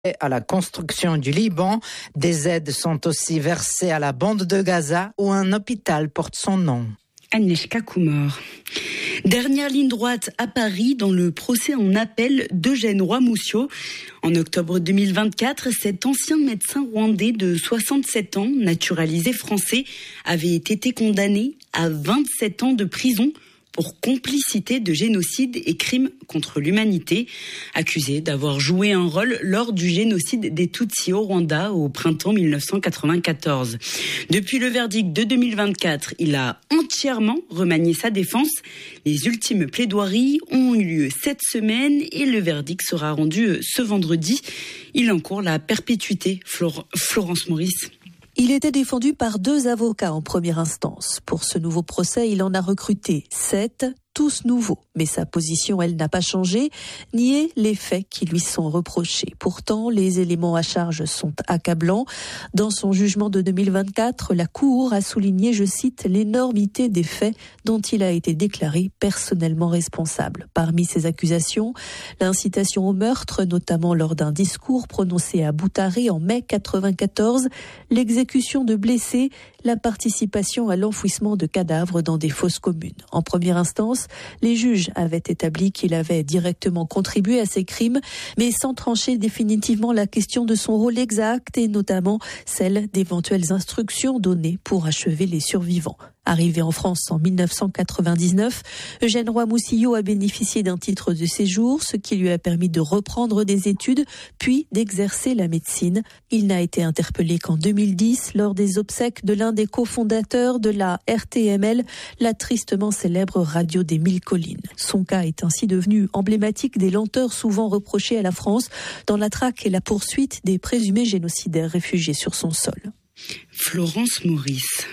à la construction du Liban. Des aides sont aussi versées à la bande de Gaza où un hôpital porte son nom. Agnieszka Kumor. Dernière ligne droite à Paris dans le procès en appel d'Eugène Roy-Mousseau. En octobre 2024, cet ancien médecin rwandais de 67 ans, naturalisé français, avait été condamné à 27 ans de prison pour complicité de génocide et crimes contre l'humanité, accusé d'avoir joué un rôle lors du génocide des Tutsis au Rwanda au printemps 1994. Depuis le verdict de 2024, il a entièrement remanié sa défense. Les ultimes plaidoiries ont eu lieu cette semaine et le verdict sera rendu ce vendredi. Il encourt la perpétuité. Florence Maurice. Il était défendu par 2 avocats en première instance. Pour ce nouveau procès, il en a recruté 7, tous nouveaux. Mais sa position, elle, n'a pas changé, nier les faits qui lui sont reprochés. Pourtant, les éléments à charge sont accablants. Dans son jugement de 2024, la Cour a souligné, je cite, l'énormité des faits dont il a été déclaré personnellement responsable. Parmi ces accusations, l'incitation au meurtre, notamment lors d'un discours prononcé à Boutaré en mai 1994, l'exécution de blessés, la participation à l'enfouissement de cadavres dans des fosses communes. En première instance, les juges avaient établi qu'il avait directement contribué à ces crimes, mais sans trancher définitivement la question de son rôle exact et notamment celle d'éventuelles instructions données pour achever les survivants. Arrivé en France en 1999, Eugène Roy-Mousseau a bénéficié d'un titre de séjour, ce qui lui a permis de reprendre des études, puis d'exercer la médecine. Il n'a été interpellé qu'en 2010, lors des obsèques de l'un des cofondateurs de la RTML, la tristement célèbre radio des Mille Collines. Son cas est ainsi devenu emblématique des lenteurs souvent reprochées à la France dans la traque et la poursuite des présumés génocidaires réfugiés sur son sol. Florence Maurice.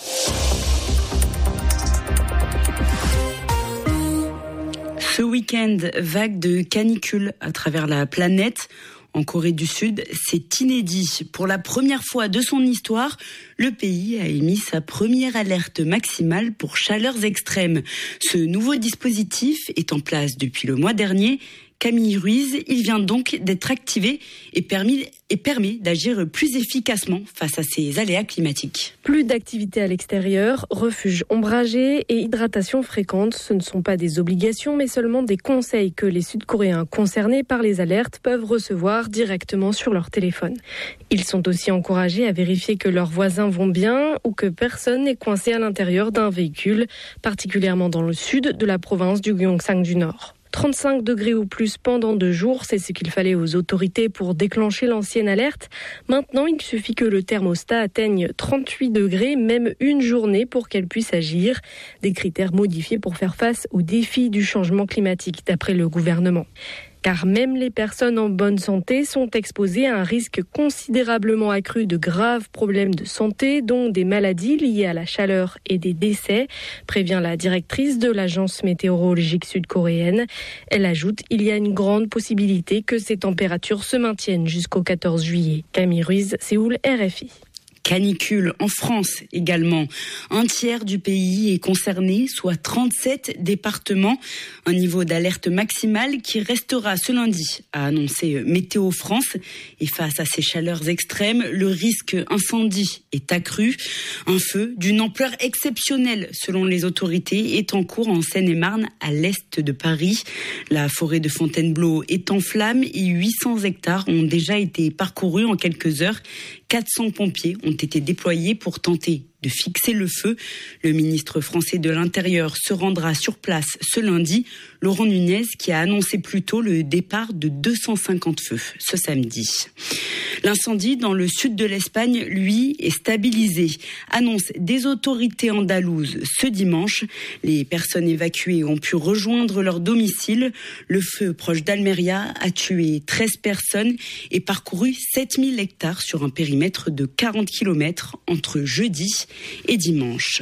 Ce week-end, vague de canicule à travers la planète. En Corée du Sud, c'est inédit. Pour la première fois de son histoire, le pays a émis sa première alerte maximale pour chaleurs extrêmes. Ce nouveau dispositif est en place depuis le mois dernier. Camille Ruiz, il vient donc d'être activé et permet d'agir plus efficacement face à ces aléas climatiques. Plus d'activité à l'extérieur, refuge ombragé et hydratation fréquente, ce ne sont pas des obligations mais seulement des conseils que les Sud-Coréens concernés par les alertes peuvent recevoir directement sur leur téléphone. Ils sont aussi encouragés à vérifier que leurs voisins vont bien ou que personne n'est coincé à l'intérieur d'un véhicule, particulièrement dans le sud de la province du Gyeongsang du Nord. 35 degrés ou plus pendant 2 jours, c'est ce qu'il fallait aux autorités pour déclencher l'ancienne alerte. Maintenant, il suffit que le thermostat atteigne 38 degrés, même une journée, pour qu'elle puisse agir. Des critères modifiés pour faire face aux défis du changement climatique, d'après le gouvernement. Car même les personnes en bonne santé sont exposées à un risque considérablement accru de graves problèmes de santé, dont des maladies liées à la chaleur et des décès, prévient la directrice de l'agence météorologique sud-coréenne. Elle ajoute qu'il y a une grande possibilité que ces températures se maintiennent jusqu'au 14 juillet. Camille Ruiz, Séoul, RFI. Canicule en France également. Un tiers du pays est concerné, soit 37 départements. Un niveau d'alerte maximale qui restera ce lundi, a annoncé Météo France. Et face à ces chaleurs extrêmes, le risque incendie est accru. Un feu d'une ampleur exceptionnelle, selon les autorités, est en cours en Seine-et-Marne, à l'est de Paris. La forêt de Fontainebleau est en flammes et 800 hectares ont déjà été parcourus en quelques heures. 400 pompiers ont été déployés pour tenter de fixer le feu. Le ministre français de l'Intérieur se rendra sur place ce lundi. Laurent Nunez qui a annoncé plus tôt le départ de 250 feux ce samedi. L'incendie dans le sud de l'Espagne, lui, est stabilisé. Annonce des autorités andalouses ce dimanche. Les personnes évacuées ont pu rejoindre leur domicile. Le feu proche d'Almeria a tué 13 personnes et parcouru 7000 hectares sur un périmètre de 40 km entre jeudi et dimanche.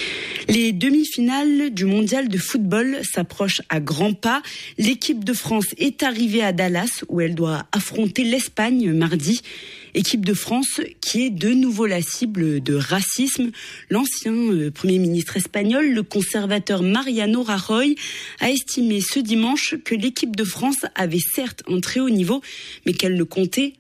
Les demi-finales du mondial de football s'approchent à grands pas. L'équipe de France est arrivée à Dallas où elle doit affronter l'Espagne mardi. Équipe de France qui est de nouveau la cible de racisme. L'ancien Premier ministre espagnol, le conservateur Mariano Rajoy, a estimé ce dimanche que l'équipe de France avait certes un très haut niveau, mais qu'elle ne comptait